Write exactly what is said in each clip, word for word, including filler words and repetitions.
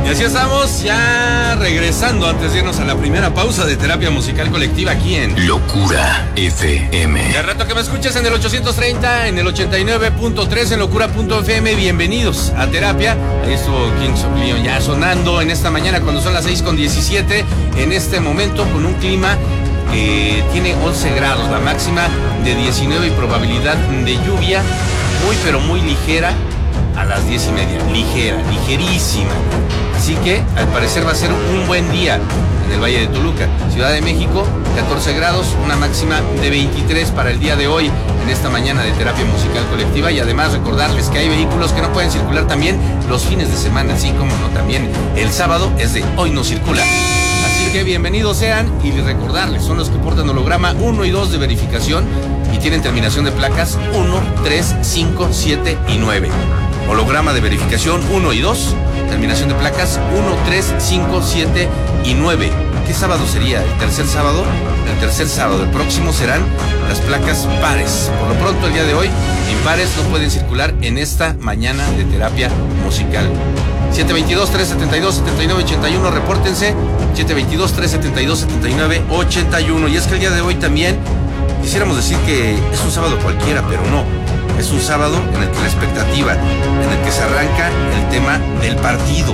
Y así estamos, ya regresando antes de irnos a la primera pausa de terapia musical colectiva aquí en Locura F M. De rato que me escuches en el ochocientos treinta, en el ochenta y nueve punto tres, en locura punto f m. Bienvenidos a terapia. Ahí estuvo Kings of Leon ya sonando en esta mañana cuando son las seis con diecisiete. En este momento con un clima que tiene once grados, la máxima de diecinueve y probabilidad de lluvia muy pero muy ligera a las diez y media. Ligera, ligerísima. Así que al parecer va a ser un buen día en el Valle de Toluca. Ciudad de México, catorce grados, una máxima de veintitrés para el día de hoy en esta mañana de terapia musical colectiva. Y además recordarles que hay vehículos que no pueden circular también los fines de semana, así como no también el sábado es de hoy no circula. Así que bienvenidos sean y recordarles, son los que portan holograma uno y dos de verificación y tienen terminación de placas uno, tres, cinco, siete y nueve. Holograma de verificación uno y dos, terminación de placas uno, tres, cinco, siete y nueve. ¿Qué sábado sería? ¿El tercer sábado? El tercer sábado. El próximo serán las placas pares. Por lo pronto, el día de hoy, impares no pueden circular en esta mañana de terapia musical. siete veintidós, trescientos setenta y dos, setenta y nueve ochenta y uno, repórtense. siete veintidós, trescientos setenta y dos, setenta y nueve ochenta y uno. Y es que el día de hoy también quisiéramos decir que es un sábado cualquiera, pero no. Es un sábado en el que la expectativa, en el que se arranca el tema del partido,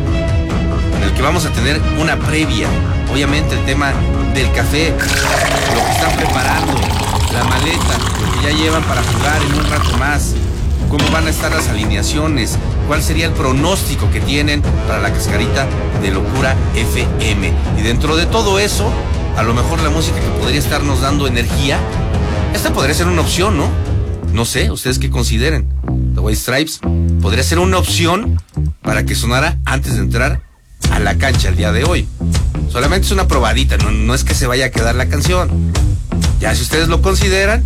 en el que vamos a tener una previa, obviamente el tema del café, lo que están preparando, la maleta, lo que ya llevan para jugar en un rato más, cómo van a estar las alineaciones, cuál sería el pronóstico que tienen para la cascarita de Locura F M. Y dentro de todo eso, a lo mejor la música que podría estarnos dando energía, esta podría ser una opción, ¿no? No sé, ¿ustedes qué consideren? The White Stripes podría ser una opción para que sonara antes de entrar a la cancha el día de hoy. Solamente es una probadita, no, no es que se vaya a quedar la canción. Ya si ustedes lo consideran,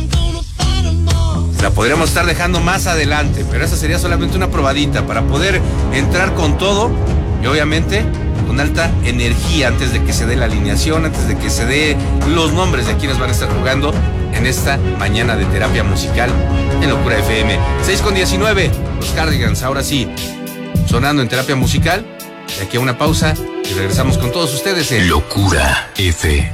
la podríamos estar dejando más adelante, pero esa sería solamente una probadita para poder entrar con todo y obviamente con alta energía antes de que se dé la alineación, antes de que se dé los nombres de quienes van a estar jugando en esta mañana de terapia musical en Locura F M. seis con diecinueve, los Cardigans, ahora sí, sonando en terapia musical. De aquí a una pausa y regresamos con todos ustedes en Locura F